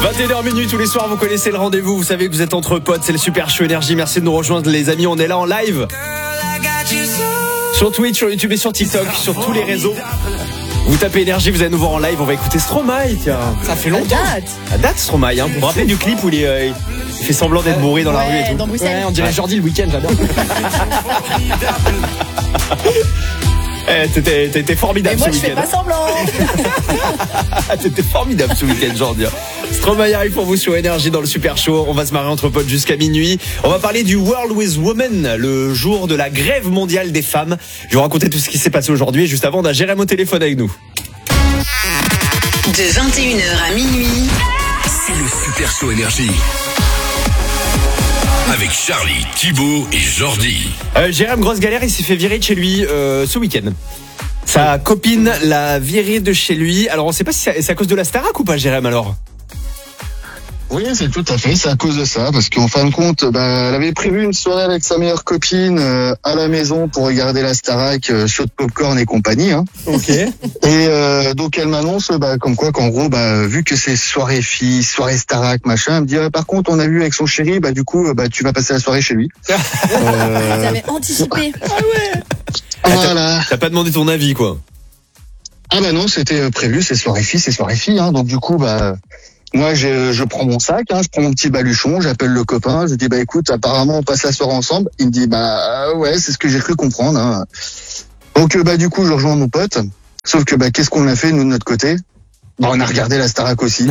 21h tous les soirs, vous connaissez le rendez-vous, vous savez que vous êtes entre potes, c'est le Super Show Énergie. Merci de nous rejoindre les amis, on est là en live sur Twitch, sur YouTube et sur TikTok, sur tous les réseaux. Vous tapez Énergie, vous allez nous voir en live, on va écouter Stromae, tiens. Ça fait longtemps. À date Stromae, hein. Vous vous rappelez du clip où il fait semblant d'être bourré dans la rue et tout. Dans Bruxelles. Ouais, on dirait Jordi le week-end, j'adore. T'étais formidable Et moi, ce je fais week-end. pas semblant. T'étais formidable ce week-end, Jordi. Stromae arrive pour vous sur Énergie dans le Super Show. On va se marrer entre potes jusqu'à minuit. On va parler du World with Women, le jour de la grève mondiale des femmes. Je vais vous raconter tout ce qui s'est passé aujourd'hui. Et juste avant, on a Jérém au téléphone avec nous. De 21h à minuit, C'est le Super Show Énergie. Avec Charlie, Thibaut et Jordi. Jérém, grosse galère, il s'est fait virer de chez lui ce week-end. Sa copine l'a viré de chez lui. Alors on sait pas si c'est à cause de la Starac ou pas, Jérém, alors. Oui, c'est tout à fait, c'est à cause de ça, parce qu'en fin de compte, elle avait prévu une soirée avec sa meilleure copine à la maison pour regarder la Starac, show de popcorn et compagnie. Hein. Ok. Et donc elle m'annonce comme quoi qu'en gros, vu que c'est soirée fille, soirée Starac, machin, elle me dit par contre on a vu avec son chéri, du coup tu vas passer la soirée chez lui. J'avais anticipé. Voilà. T'as pas demandé ton avis, quoi. Ah non, c'était prévu, c'est soirée fille, hein. Donc du coup, moi, je prends mon sac, je prends mon petit baluchon, j'appelle le copain, je dis écoute, apparemment on passe la soirée ensemble. Il me dit ouais, c'est ce que j'ai cru comprendre. Hein. Donc du coup, je rejoins mon pote. Sauf que qu'est-ce qu'on a fait nous de notre côté ? On a regardé la Starac aussi.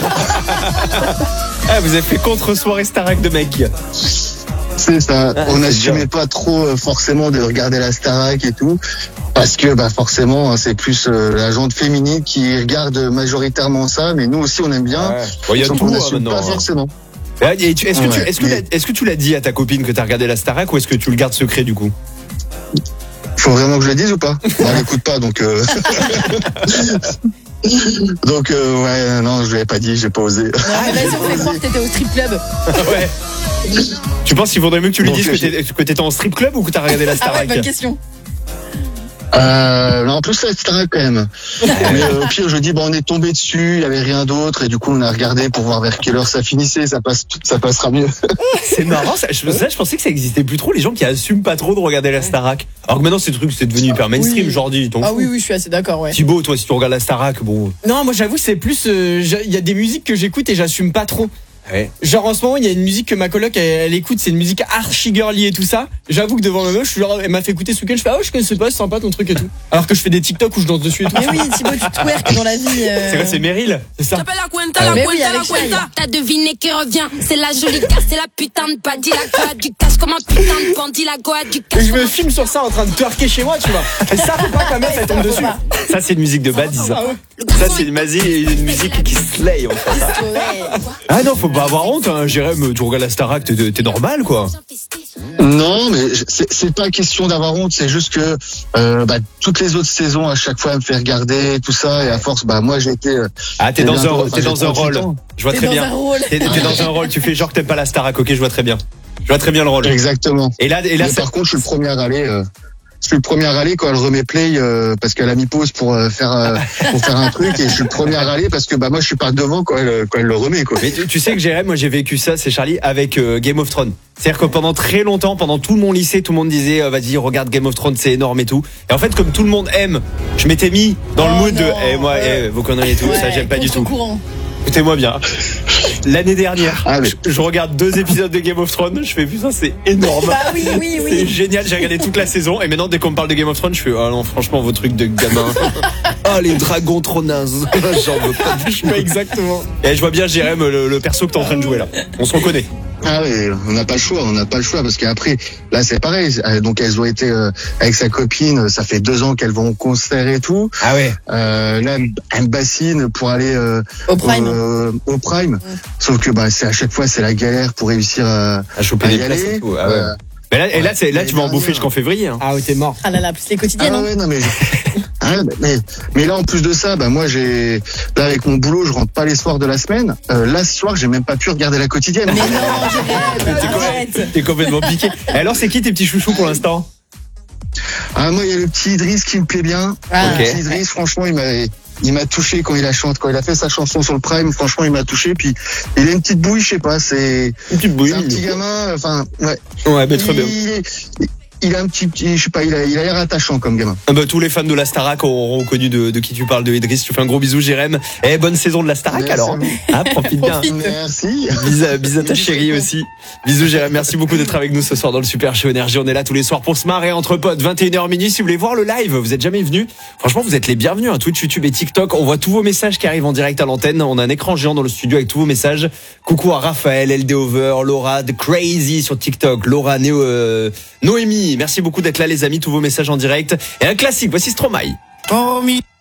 Vous avez fait contre soirée Starac de mec. C'est ça. On c'est n'assumait dur. pas trop forcément de regarder la Starac et tout. Parce que forcément c'est plus la gente féminine qui regarde majoritairement ça, mais nous aussi on aime bien. Bon, il y a Sauf tout qu'on n'assume maintenant. pas forcément. Est-ce que tu l'as dit à ta copine que t'as regardé la Starac ou est-ce que tu le gardes secret du coup? Faut vraiment que je le dise ou pas? Elle n'écoute pas donc. Donc non, je l'avais pas dit, j'ai pas osé. Non, mais vas-y, on fait croire que t'étais au strip club. Ouais. Tu penses qu'il vaudrait mieux que tu lui Donc, dises que t'étais en strip club ou que t'as regardé la Ah ouais, Starac? bonne question. Non, en plus, la Starac quand même. Mais au pire, je dis, on est tombé dessus, il y avait rien d'autre, et du coup, on a regardé pour voir vers quelle heure ça finissait, ça passera mieux. C'est marrant, je pensais que ça existait plus trop, les gens qui assument pas trop de regarder la Starac. Alors que maintenant, c'est devenu hyper mainstream, Oui. Jordi. Ah oui, je suis assez d'accord, ouais. Thibaut, toi, si tu regardes la Starac, bon. Non, moi j'avoue, c'est plus. Il y a des musiques que j'écoute et j'assume pas trop. Ouais. Genre en ce moment, il y a une musique que ma coloc elle écoute, c'est une musique archi girly et tout ça. J'avoue que devant ma meuf, je suis genre, elle m'a fait écouter ce week-end, je fais je connaissais pas, c'est sympa ton truc et tout. Alors que je fais des TikTok où je danse dessus et tout. Mais oui, Thibaut, tu twerk dans la vie. C'est quoi, c'est Meryl? C'est ça. Mais oui, avec Shai. T'as deviné qui revient, c'est la jolie casse, c'est la putain de badie, la goa du cash comme un putain de bandit, la goa du Et cash. je me filme sur ça en train de twerker chez moi, tu vois. Et ça, faut pas que ma meuf elle tombe dessus. Ça, c'est une musique de badis. Ah ouais. Ça, c'est une musique qui slay, en fait. Ouais. Ah non, faut pas avoir honte, hein, Jérém, tu regardes la Starac, t'es normal, quoi. Non, mais c'est pas question d'avoir honte, c'est juste que toutes les autres saisons, à chaque fois, elle me fait regarder tout ça, et à force, moi j'ai été. T'es dans un rôle. Je vois T'es très dans bien. un rôle. T'es dans un rôle, tu fais genre que t'aimes pas la Starac, ok, je vois très bien. Je vois très bien le rôle. Exactement. Et là, Mais ça... par contre, je suis le premier à aller. Je suis le premier à râler quand elle remet play parce qu'elle a mis pause pour faire un truc, et je suis le premier à râler parce que moi je suis pas devant quand elle le remet, quoi. Mais tu sais que Jérém, moi j'ai vécu ça, c'est Charlie, avec Game of Thrones. C'est-à-dire que pendant très longtemps, pendant tout mon lycée, tout le monde disait vas-y regarde Game of Thrones, c'est énorme et tout. Et en fait, comme tout le monde aime, je m'étais mis dans le mood de moi vos conneries et tout, ça j'aime pas du tout. Courant. Écoutez-moi bien. L'année dernière, mais... je regarde 2 épisodes de Game of Thrones, je fais putain c'est énorme. Oui. C'est génial, j'ai regardé toute la saison et maintenant dès qu'on me parle de Game of Thrones, je fais non franchement vos trucs de gamin. Les dragons trop nazes. J'en veux pas. Je sais pas exactement. Et je vois bien Jérém le perso que t'es en train de jouer là. On se reconnaît. Ah oui, on n'a pas le choix parce qu'après là c'est pareil, donc elles ont été avec sa copine, ça fait 2 ans qu'elles vont au concert et tout. Ah ouais. Là elle me bassine pour aller Au Prime. au Prime. Sauf que c'est à chaque fois c'est la galère pour réussir à choper à des y places aller. et tout. Ah ouais. Mais là tu vas en bouffer jusqu'en février. Hein. Ah ouais, t'es mort. Ah là là, plus les quotidiennes. Ah ouais, non mais mais là en plus de ça, moi là avec mon boulot, je rentre pas les soirs de la semaine. Là ce soir, j'ai même pas pu regarder la quotidienne. Mais non, arrête. T'es complètement piqué. Et alors c'est qui tes petits chouchous pour l'instant? Moi il y a le petit Idriss qui me plaît bien. Ah, Le petit Idriss, franchement, il il m'a touché quand il a fait sa chanson sur le Prime. Franchement, il m'a touché. Puis il a une petite bouille, je sais pas, c'est Une petite bouille. c'est un petit gamin. Enfin, ouais. Ouais, bah, très bien. Il a un petit, je sais pas, il a l'air attachant comme gamin. Ah bah, tous les fans de la Starac auront reconnu de qui tu parles, de Idriss. Tu fais un gros bisou, Jérém. Et bonne saison de la Starac Merci alors. à vous. Ah, profite bien. Merci. Bisous à ta chérie aussi. Bisous Jérém, merci beaucoup d'être avec nous ce soir dans le Super Show Énergie. On est là tous les soirs pour se marrer entre potes, 21h minuit. Si vous voulez voir le live, vous êtes jamais venus. Franchement, vous êtes les bienvenus, hein. Twitch, YouTube et TikTok. On voit tous vos messages qui arrivent en direct à l'antenne. On a un écran géant dans le studio avec tous vos messages. Coucou à Raphaël, LD Over, Laura, The Crazy sur TikTok, Laura, Noémie. Merci beaucoup d'être là les amis, tous vos messages en direct. Et un classique, voici Stromae.